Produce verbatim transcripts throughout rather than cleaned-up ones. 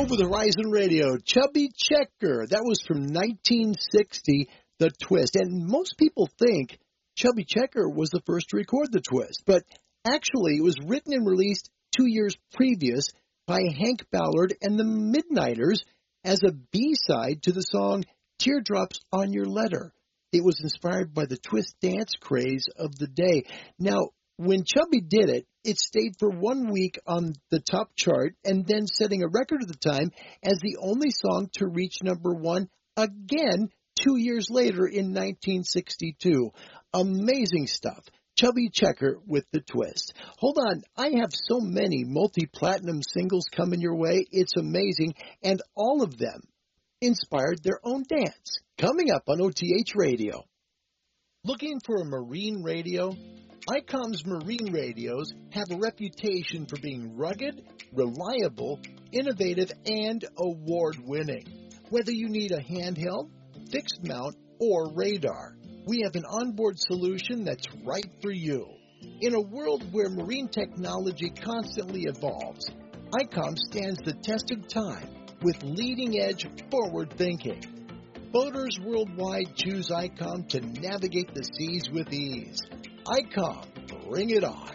Over the Horizon Radio, Chubby Checker. That was from nineteen sixty, The Twist. And most people think Chubby Checker was the first to record The Twist. But actually, it was written and released two years previous by Hank Ballard and the Midnighters as a B-side to the song Teardrops on Your Letter. It was inspired by the twist dance craze of the day. Now, when Chubby did it, it stayed for one week on the top chart and then setting a record at the time as the only song to reach number one again two years later in nineteen sixty-two. Amazing stuff. Chubby Checker with The Twist. Hold on, I have so many multi-platinum singles coming your way. It's amazing, and all of them inspired their own dance. Coming up on O T H Radio. Looking for a marine radio? ICOM's marine radios have a reputation for being rugged, reliable, innovative, and award-winning. Whether you need a handheld, fixed mount, or radar, we have an onboard solution that's right for you. In a world where marine technology constantly evolves, ICOM stands the test of time with leading-edge forward thinking. Boaters worldwide choose ICOM to navigate the seas with ease. ICOM, bring it on.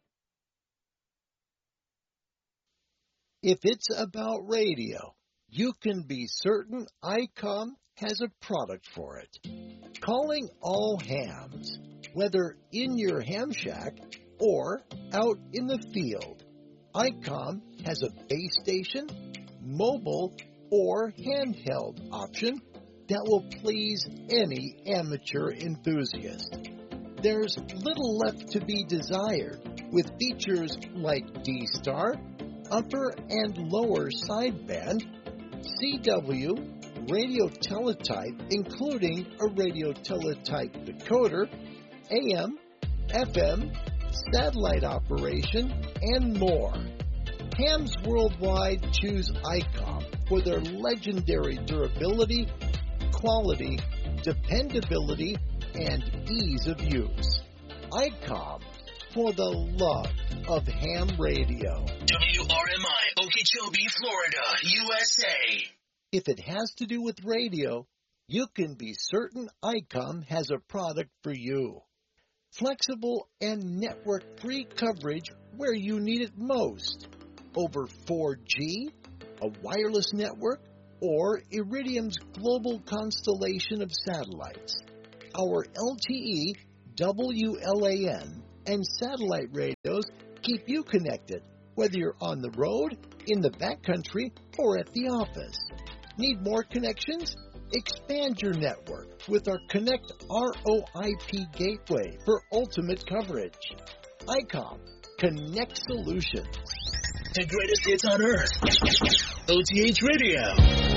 If it's about radio, you can be certain ICOM has a product for it. Calling all hams, whether in your ham shack or out in the field, ICOM has a base station, mobile, or handheld option that will please any amateur enthusiast. There's little left to be desired with features like D-Star, upper and lower sideband, C W, radio teletype, including a radio teletype decoder, A M, F M, satellite operation, and more. Hams worldwide choose ICOM for their legendary durability, quality, dependability, and ease of use. ICOM for the love of ham radio. W R M I, Okeechobee, Florida, U S A. If it has to do with radio, you can be certain ICOM has a product for you. Flexible and network-free coverage where you need it most. Over four G, a wireless network, or Iridium's global constellation of satellites. Our L T E, W L A N, and satellite radios keep you connected, whether you're on the road, in the backcountry, or at the office. Need more connections? Expand your network with our Connect R O I P gateway for ultimate coverage. ICOM, Connect Solutions. The greatest hits on earth. O T H Radio.